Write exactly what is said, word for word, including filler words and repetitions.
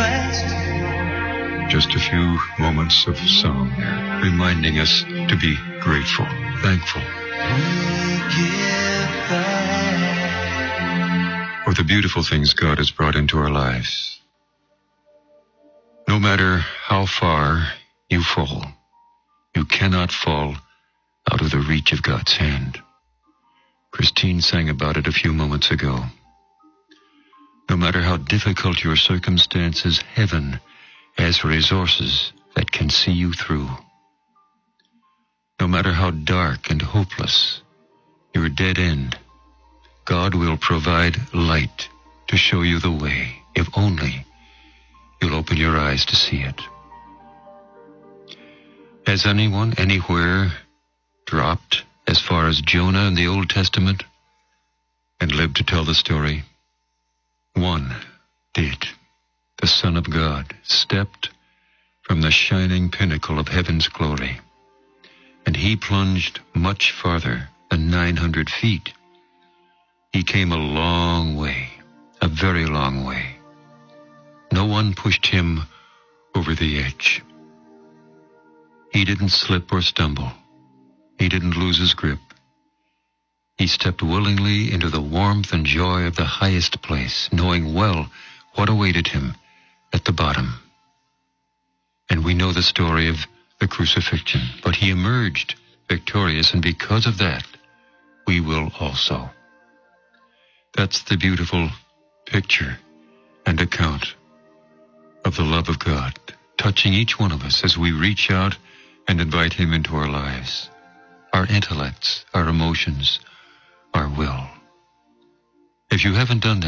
Just a few moments of song reminding us to be grateful, thankful for the beautiful things God has brought into our lives. No matter how far you fall, you cannot fall out of the reach of God's hand. Christine sang about it a few moments ago. No matter how difficult your circumstances, heaven has resources that can see you through. No matter how dark and hopeless your dead end, God will provide light to show you the way, if only you'll open your eyes to see it. Has anyone anywhere dropped as far as Jonah in the Old Testament and lived to tell the story? One did. The Son of God stepped from the shining pinnacle of heaven's glory, and he plunged much farther than nine hundred feet. He came a long way, a very long way. No one pushed him over the edge. He didn't slip or stumble. He didn't lose his grip. He stepped willingly into the warmth and joy of the highest place, knowing well what awaited him at the bottom. And we know the story of the crucifixion, but he emerged victorious, and because of that, we will also. That's the beautiful picture and account of the love of God, touching each one of us as we reach out and invite him into our lives, our intellects, our emotions, our will. If you haven't done that,